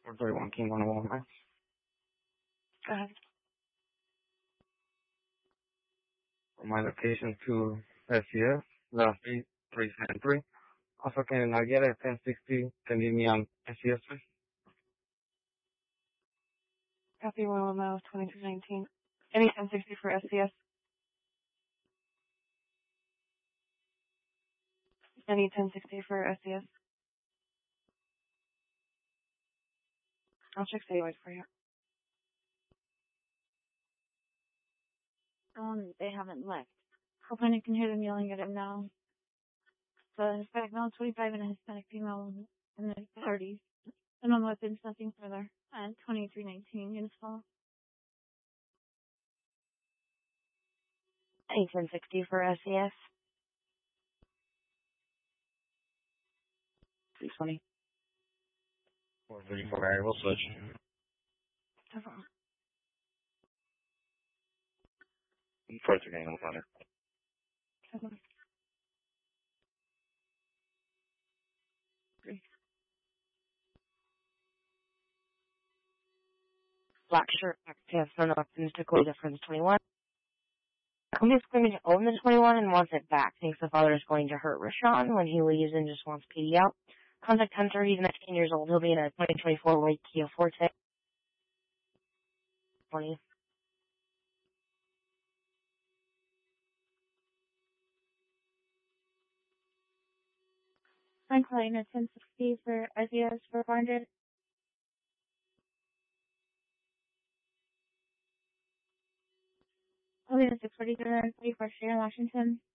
431 King 101 Max. Go ahead. From my location to SCS, last 373. Also, can I get a 1060? Can you meet me on SCS, please? Copy 110, 2319. Any 1060 for SCS? Any 1060 for SCS? I'll check statewide for you. They haven't left. Hoping I can hear them yelling at him now. The Hispanic male 25 and a Hispanic female in the 30s. And on weapons, nothing further. 2319, units follow. Any 1060 for SCS? 620. 434 variable switch. No problem. 438 on fire. No problem. Black shirt, active, no weapons, Dakota difference 21. Somebody's claiming to own the 21 and wants it back. Thinks the father is going to hurt Rashawn when he leaves and just wants PD out. Contact Hunter, he's 19 years old. He'll be in a 2024 white Kia Forte. 20. Frank Lane at 1060 for SES for 400. I'll be at 647 for Sharon Washington.